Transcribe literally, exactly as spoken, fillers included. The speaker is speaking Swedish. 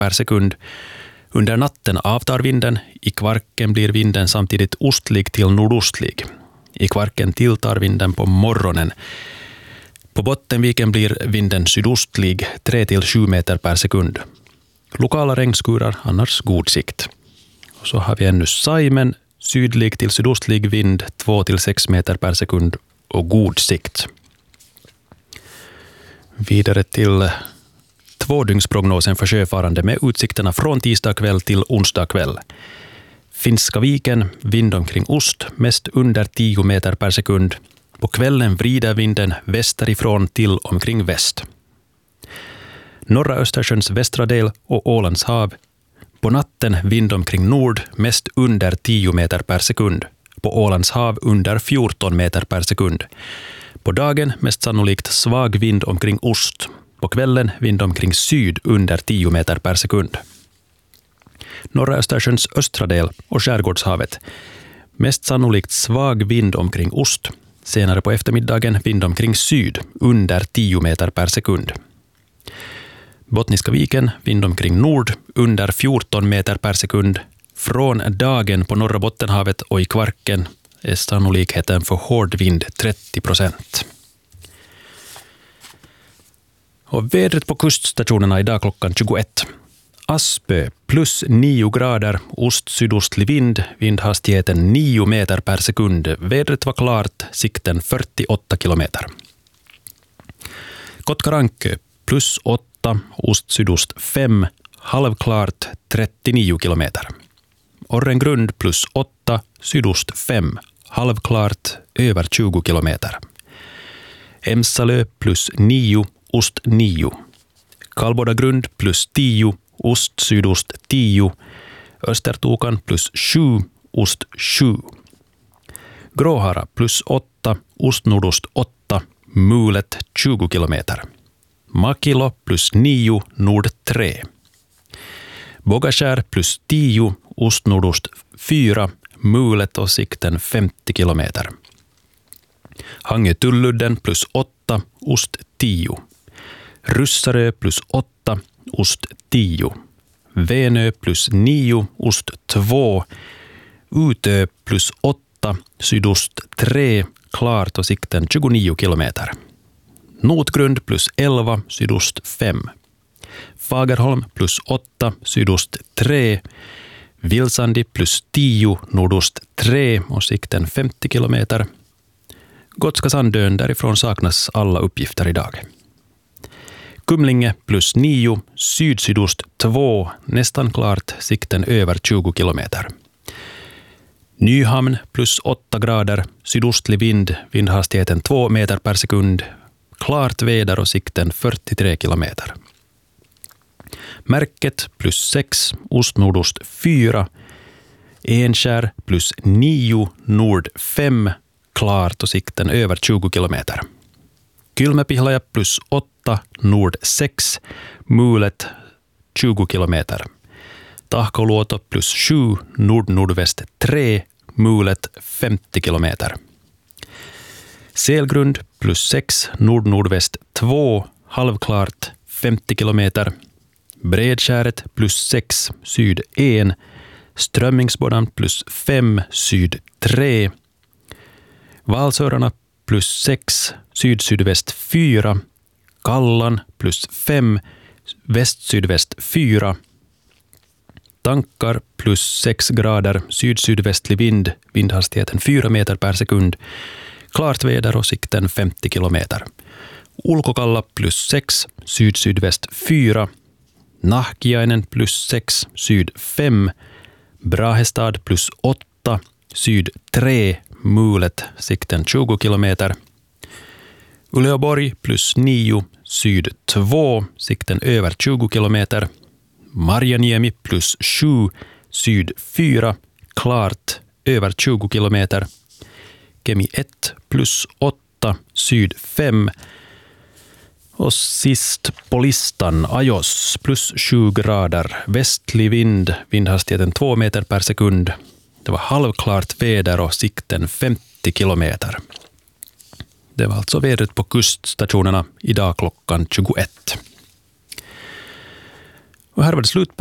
per sekund. Under natten avtar vinden. I Kvarken blir vinden samtidigt ostlig till nordostlig. I Kvarken tilltar vinden på morgonen. På Bottenviken blir vinden sydostlig tre till sju meter per sekund. Lokala regnskurar, annars god sikt. Och så har vi ännu Saimen, sydlig till sydostlig vind två till sex meter per sekund och god sikt. Vidare till tvådygnsprognosen för sjöfarande med utsikterna från tisdag kväll till onsdag kväll. Finska viken, vind omkring ost, mest under tio meter per sekund. På kvällen vrider vinden västerifrån till omkring väst. Norra Östersjöns västra del och Ålands hav. På natten vind omkring nord, mest under tio meter per sekund. På Ålands hav under fjorton meter per sekund. På dagen mest sannolikt svag vind omkring ost. På kvällen vind omkring syd under tio meter per sekund. Norra Östersjöns östra del och skärgårdshavet. Mest sannolikt svag vind omkring ost. Senare på eftermiddagen vind omkring syd under tio meter per sekund. Bottniska viken, vind omkring nord under fjorton meter per sekund. Från dagen på norra Bottenhavet och i Kvarken är sannolikheten för hård vind trettio procent. Och vädret på kuststationerna idag klockan tjugoett. Aspö plus nio grader, ost-sydostlig vind, vindhastigheten nio meter per sekund. Vädret var klart, sikten fyrtioåtta kilometer. Kotkarankö plus åtta, ost-sydost fem, halvklart trettionio kilometer. Orrengrund plus åtta, sydost fem, halvklart över tjugo kilometer. Emsalö plus nio, ost nio. Kalbodagrund plus tio, ost sydost tio, Östertokan plus sju, ost sju. Gråhara plus åtta, ost nordost åtta, mulet tjugo kilometer. Makilo plus nio, nord tre. Bogaskär plus tio, ost nordost fyra, mulet och sikten femtio kilometer. Hangö Tulludden plus åtta, ost tio. Ryssarö plus åtta, ost tio. Venö plus nio, ost två. Utö plus åtta, sydost tre, klart och sikten tjugonio kilometer. Notgrund plus elva, sydost fem. Fagerholm plus åtta, sydost tre. Vilsandi plus tio, nordost tre och sikten femtio kilometer. Gotska Sandön, därifrån saknas alla uppgifter idag. Kumlinge plus nio, syd-sydost två, nästan klart, sikten över tjugo kilometer. Nyhamn plus åtta grader, sydostlig vind, vindhastigheten två meter per sekund, klart väder och sikten fyrtiotre kilometer. Märket plus sex, ost-nordost fyra, Enskär plus nio, nord fem, klart och sikten över tjugo kilometer. Kylmäpihlaja plus åtta, nord sex, mulet tjugo kilometer. Tahkoluoto plus sju, nord-nordväst tre, mulet femtio kilometer. Selgrund plus sex, nord-nordväst två, halvklart femtio kilometer. Bredskäret plus sex, syd en, Strömmingsbodan plus fem, syd tre, Valsörarna plus sex, syd-sydväst fyra, Kallan plus fem, väst-sydväst fyra, Tankar plus sex grader, syd-sydvästlig vind, vindhastigheten fyra meter per sekund, klart väder och sikten femtio kilometer. Ulkokalla plus sex, syd-sydväst fyra, Nahkiainen plus sex, syd fem, Brahestad plus åtta, syd tre, mulet, sikten tjugo kilometer. Uleåborg plus nio, syd två, sikten över tjugo kilometer. Marjaniemi plus sju, syd fyra, klart över tjugo kilometer. Kemi ett plus åtta, syd fem. Och sist på listan Ajos plus sju grader, västlig vind, vindhastigheten två meter per sekund. Det var halvklart väder och sikten femtio kilometer. Det var alltså vädret på kuststationerna idag klockan tjugoett. Och här var det slut